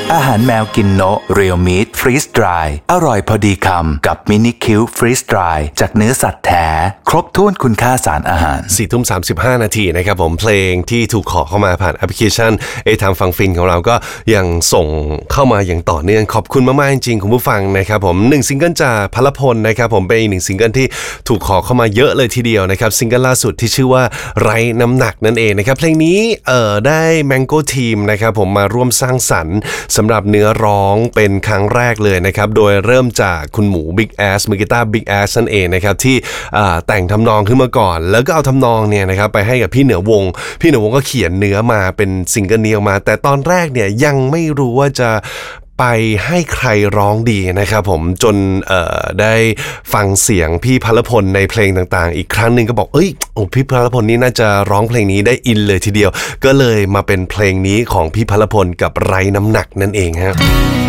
อาหารแมวกินโนะเรียลมีทฟรีสดรายอร่อยพอดีคำกับมินิคิวฟรีสดรายจากเนื้อสัตว์แท้ครบถ้วนคุณค่าสารอาหาร 4:35 นาทีนะครับผมเพลงที่ถูกขอเข้ามาผ่านแอปพลิเคชันทางฟังฟินของเราก็ยังส่งเข้ามาอย่างต่อเนื่องขอบคุณมากๆจริงๆคุณผู้ฟังนะครับผม1ซิงเกิลจากพลพลนะครับผมเป็นอีก1ซิงเกิลที่ถูกขอเข้ามาเยอะเลยทีเดียวนะครับซิงเกิลล่าสุดที่ชื่อว่าไร้น้ำหนักนั่นเองนะครับเพลงนี้ได้ Mango Team นะครับผมมาร่วมสร้างสรรค์สำหรับเนื้อร้องเป็นครั้งแรกเลยนะครับโดยเริ่มจากคุณหมู Big Ass มือกีตาร์ Big Ass นั่นเองนะครับที่แต่งทำนองขึ้นมาก่อนแล้วก็เอาทำนองเนี่ยนะครับไปให้กับพี่เหนือวงก็เขียนเนื้อมาเป็นซิงเกิลนี้ออกมาแต่ตอนแรกเนี่ยยังไม่รู้ว่าจะไปให้ใครร้องดีนะครับผมจนได้ฟังเสียงพี่พลพลในเพลงต่างๆอีกครั้งนึงก็บอกพี่พลพลนี่น่าจะร้องเพลงนี้ได้อินเลยทีเดียวก็เลยมาเป็นเพลงนี้ของพี่พลพลกับไร้น้ำหนักนั่นเองครับ